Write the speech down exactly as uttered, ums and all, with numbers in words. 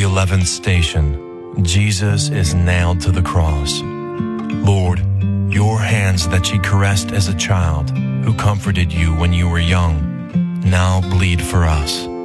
eleventh station, Jesus is nailed to the cross. Lord, your hands that she caressed as a child, who comforted you when you were young, now bleed for us.